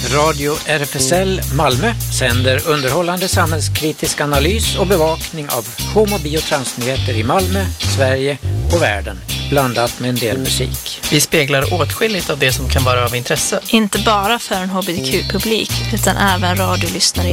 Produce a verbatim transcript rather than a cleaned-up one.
Radio R F S L Malmö sänder underhållande samhällskritisk analys och bevakning av homo-, bi- och transnyheter i Malmö, Sverige och världen, blandat med en del musik. Vi speglar åtskilligt av det som kan vara av intresse. Inte bara för en H B T Q-publik utan även radiolyssnare